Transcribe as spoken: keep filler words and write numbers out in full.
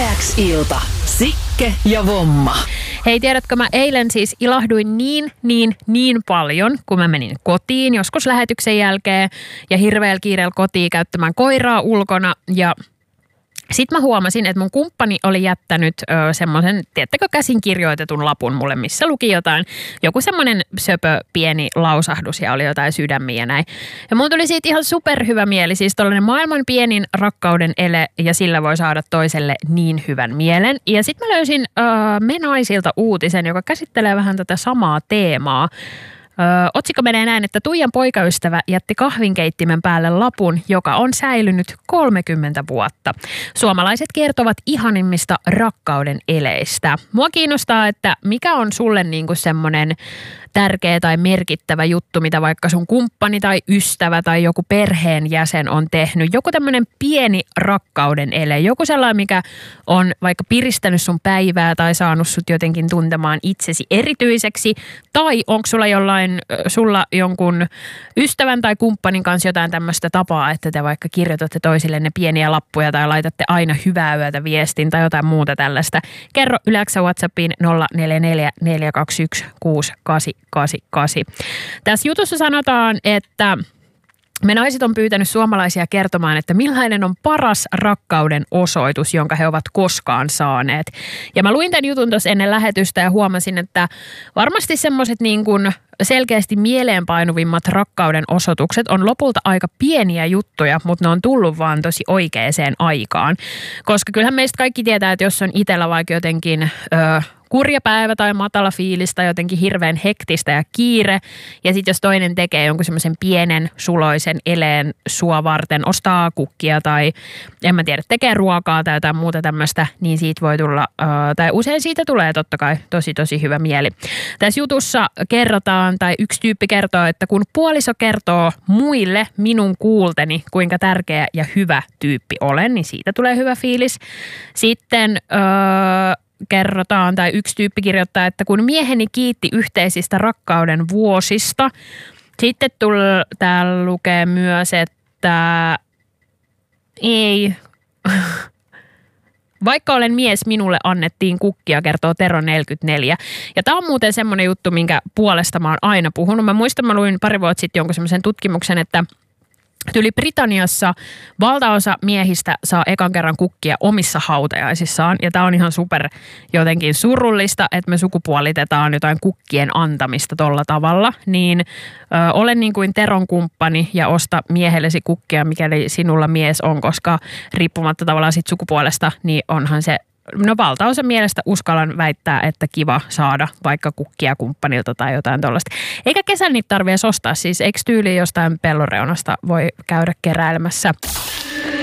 X-ilta. Sikke ja Vomma. Hei, tiedätkö, mä eilen siis ilahduin niin, niin, niin paljon, kun mä menin kotiin joskus lähetyksen jälkeen ja hirveällä kiireellä kotiin käyttämään koiraa ulkona ja sitten mä huomasin, että mun kumppani oli jättänyt ö, semmoisen, tiedättekö, käsin kirjoitetun lapun mulle, missä luki jotain, joku semmoinen söpö pieni lausahdus ja oli jotain sydämiä ja näin. Ja mun tuli siitä ihan superhyvä mieli, siis tollainen maailman pienin rakkauden ele ja sillä voi saada toiselle niin hyvän mielen. Ja sitten mä löysin ö, Me Naisilta uutisen, joka käsittelee vähän tätä samaa teemaa. Öö, otsikko menee näin, että Tuijan poikaystävä jätti kahvinkeittimen päälle lapun, joka on säilynyt kolmekymmentä vuotta. Suomalaiset kertovat ihanimmista rakkauden eleistä. Mua kiinnostaa, että mikä on sulle niinku semmoinen tärkeä tai merkittävä juttu, mitä vaikka sun kumppani tai ystävä tai joku perheenjäsen on tehnyt. Joku tämmöinen pieni rakkauden ele, joku sellainen, mikä on vaikka piristänyt sun päivää tai saanut sut jotenkin tuntemaan itsesi erityiseksi. Tai onko sulla jollain, sulla jonkun ystävän tai kumppanin kanssa jotain tämmöistä tapaa, että te vaikka kirjoitatte toisillenne pieniä lappuja tai laitatte aina hyvää yötä viestin tai jotain muuta tällaista. Kerro Yleensä WhatsAppiin nolla neljä neljä neljä kaksi yksi kuusi kahdeksan kahdeksan kahdeksan. Tässä jutussa sanotaan, että Me Naiset on pyytänyt suomalaisia kertomaan, että millainen on paras rakkauden osoitus, jonka he ovat koskaan saaneet. Ja mä luin tämän jutun tuossa ennen lähetystä ja huomasin, että varmasti semmoiset niin kuin selkeästi mieleenpainuvimmat rakkauden osoitukset on lopulta aika pieniä juttuja, mutta ne on tullut vaan tosi oikeaan aikaan. Koska kyllähän meistä kaikki tietää, että jos on itsellä vaikka jotenkin Öö, kurja päivä tai matala fiilis tai jotenkin hirveän hektistä ja kiire. Ja sitten jos toinen tekee jonkun semmoisen pienen suloisen eleen sua varten, ostaa kukkia tai en mä tiedä, tekee ruokaa tai jotain muuta tämmöistä, niin siitä voi tulla, ää, tai usein siitä tulee totta kai tosi tosi hyvä mieli. Tässä jutussa kerrotaan, tai yksi tyyppi kertoo, että kun puoliso kertoo muille minun kuulteni, kuinka tärkeä ja hyvä tyyppi olen, niin siitä tulee hyvä fiilis. Sitten Öö, kerrotaan, tai yksi tyyppi kirjoittaa, että kun mieheni kiitti yhteisistä rakkauden vuosista. Sitten tull, täällä lukee myös, että ei. Vaikka olen mies, minulle annettiin kukkia, kertoo Tero neljäkymmentäneljä. Ja tämä on muuten semmoinen juttu, minkä puolesta mä oon aina puhunut. Mä muistan, mä luin pari vuotta sitten jonkun semmoisen tutkimuksen, että Yli Britanniassa valtaosa miehistä saa ekan kerran kukkia omissa hautajaisissaan. Ja tämä on ihan super jotenkin surullista, että me sukupuolitetaan jotain kukkien antamista tolla tavalla. Niin ö, ole niin kuin Teron kumppani ja osta miehellesi kukkia, mikäli sinulla mies on, koska riippumatta tavallaan sit sukupuolesta, niin onhan se no valtaosa mielestä uskallan väittää, että kiva saada vaikka kukkia kumppanilta tai jotain tuollaista. Eikä kesän niitä tarvitse ostaa, siis eikö tyyliin jostain pellonreunasta voi käydä keräilemässä.